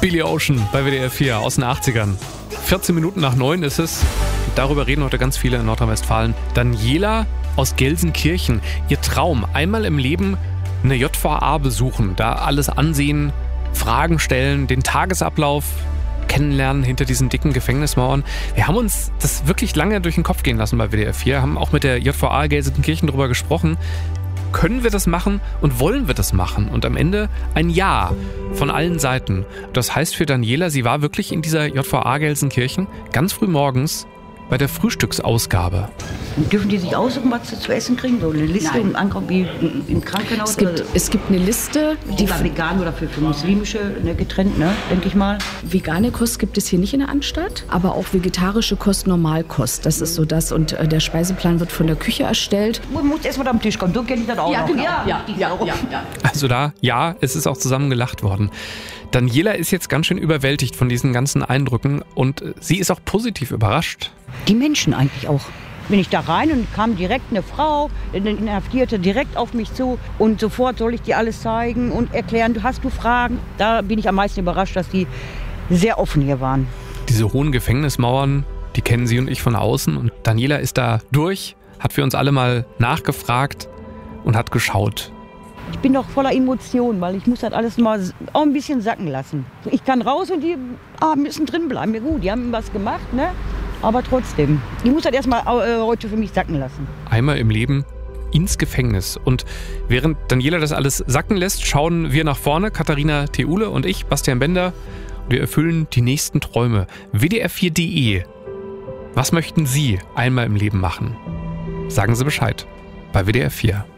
Billy Ocean bei WDR 4 aus den 80ern. 14 Minuten nach 9 ist es. Darüber reden heute ganz viele in Nordrhein-Westfalen. Daniela aus Gelsenkirchen. Ihr Traum, einmal im Leben eine JVA besuchen, da alles ansehen, Fragen stellen, den Tagesablauf kennenlernen hinter diesen dicken Gefängnismauern. Wir haben uns das wirklich lange durch den Kopf gehen lassen bei WDR 4, haben auch mit der JVA Gelsenkirchen darüber gesprochen. Können wir das machen und wollen wir das machen? Und am Ende ein Ja von allen Seiten. Das heißt für Daniela, sie war wirklich in dieser JVA Gelsenkirchen ganz früh morgens bei der Frühstücksausgabe. Und dürfen die sich aussuchen, was sie zu essen kriegen? So eine Liste im Ankauf wie im Krankenhaus? Es gibt eine Liste. Die war vegan oder für muslimische getrennt, ne? Denke ich mal. Vegane Kost gibt es hier nicht in der Anstalt, aber auch vegetarische Kost, Normalkost. Das ist so das. Und der Speiseplan wird von der Küche erstellt. Man muss erst mal am Tisch kommen, so kenne ich das auch noch. Genau. Ja. Also es ist auch zusammen gelacht worden. Daniela ist jetzt ganz schön überwältigt von diesen ganzen Eindrücken und sie ist auch positiv überrascht. Die Menschen eigentlich auch. Bin ich da rein und kam direkt eine Frau, eine Inhaftierte, direkt auf mich zu und sofort soll ich dir alles zeigen und erklären, hast du Fragen? Da bin ich am meisten überrascht, dass die sehr offen hier waren. Diese hohen Gefängnismauern, die kennen sie und ich von außen und Daniela ist da durch, hat für uns alle mal nachgefragt und hat geschaut. Ich bin doch voller Emotionen, weil ich muss das alles mal auch ein bisschen sacken lassen. Ich kann raus und die müssen drin bleiben. Ja gut, die haben was gemacht, ne? Aber trotzdem. Ich muss das erstmal heute für mich sacken lassen. Einmal im Leben ins Gefängnis. Und während Daniela das alles sacken lässt, schauen wir nach vorne, Katharina Theule und ich, Bastian Bender. Wir erfüllen die nächsten Träume. WDR4.de. Was möchten Sie einmal im Leben machen? Sagen Sie Bescheid bei WDR 4.